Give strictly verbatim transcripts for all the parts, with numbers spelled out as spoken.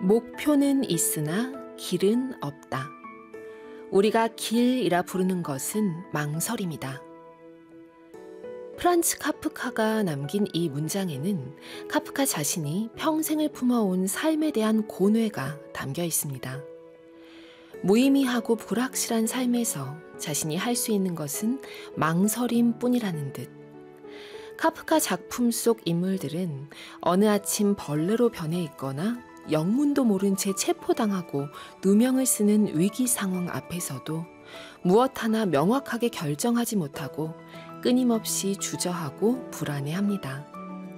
목표는 있으나 길은 없다. 우리가 길이라 부르는 것은 망설임이다. 프란츠 카프카가 남긴 이 문장에는 카프카 자신이 평생을 품어온 삶에 대한 고뇌가 담겨 있습니다. 무의미하고 불확실한 삶에서 자신이 할 수 있는 것은 망설임뿐이라는 듯, 카프카 작품 속 인물들은 어느 아침 벌레로 변해 있거나 영문도 모른 채 체포당하고 누명을 쓰는 위기 상황 앞에서도 무엇 하나 명확하게 결정하지 못하고 끊임없이 주저하고 불안해합니다.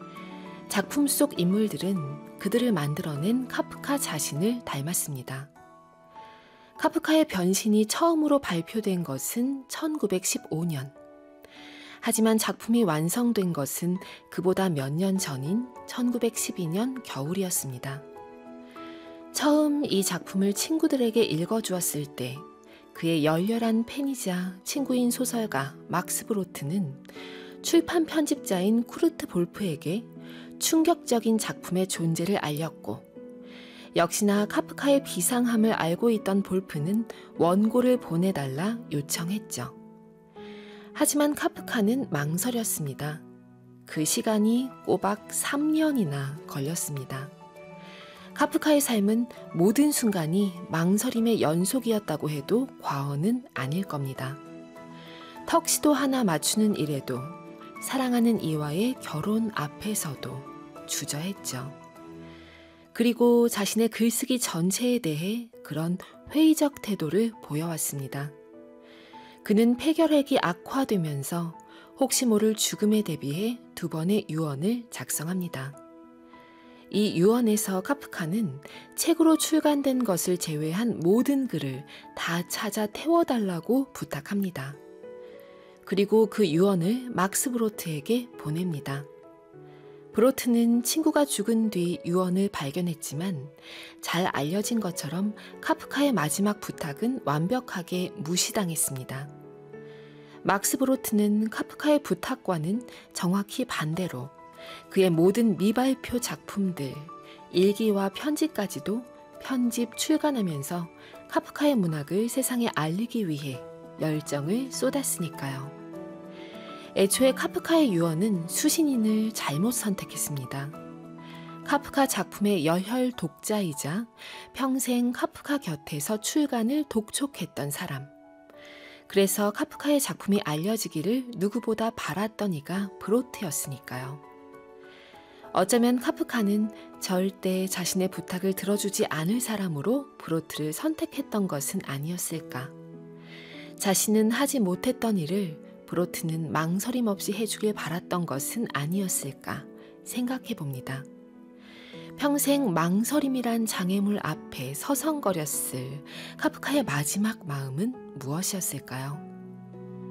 작품 속 인물들은 그들을 만들어낸 카프카 자신을 닮았습니다. 카프카의 변신이 처음으로 발표된 것은 천구백십오 년. 하지만 작품이 완성된 것은 그보다 몇 년 전인 천구백십이 년 겨울이었습니다. 처음 이 작품을 친구들에게 읽어주었을 때 그의 열렬한 팬이자 친구인 소설가 막스 브로트는 출판 편집자인 쿠르트 볼프에게 충격적인 작품의 존재를 알렸고, 역시나 카프카의 비상함을 알고 있던 볼프는 원고를 보내달라 요청했죠. 하지만 카프카는 망설였습니다. 그 시간이 꼬박 삼 년이나 걸렸습니다. 카프카의 삶은 모든 순간이 망설임의 연속이었다고 해도 과언은 아닐 겁니다. 턱시도 하나 맞추는 일에도, 사랑하는 이와의 결혼 앞에서도 주저했죠. 그리고 자신의 글쓰기 전체에 대해 그런 회의적 태도를 보여왔습니다. 그는 폐결핵이 악화되면서 혹시 모를 죽음에 대비해 두 번의 유언을 작성합니다. 이 유언에서 카프카는 책으로 출간된 것을 제외한 모든 글을 다 찾아 태워달라고 부탁합니다. 그리고 그 유언을 막스 브로트에게 보냅니다. 브로트는 친구가 죽은 뒤 유언을 발견했지만 잘 알려진 것처럼 카프카의 마지막 부탁은 완벽하게 무시당했습니다. 막스 브로트는 카프카의 부탁과는 정확히 반대로 그의 모든 미발표 작품들, 일기와 편지까지도 편집 출간하면서 카프카의 문학을 세상에 알리기 위해 열정을 쏟았으니까요. 애초에 카프카의 유언은 수신인을 잘못 선택했습니다. 카프카 작품의 열혈 독자이자 평생 카프카 곁에서 출간을 독촉했던 사람. 그래서 카프카의 작품이 알려지기를 누구보다 바랐던 이가 브로트였으니까요. 어쩌면 카프카는 절대 자신의 부탁을 들어주지 않을 사람으로 브로트를 선택했던 것은 아니었을까. 자신은 하지 못했던 일을 브로트는 망설임 없이 해주길 바랐던 것은 아니었을까 생각해 봅니다. 평생 망설임이란 장애물 앞에 서성거렸을 카프카의 마지막 마음은 무엇이었을까요?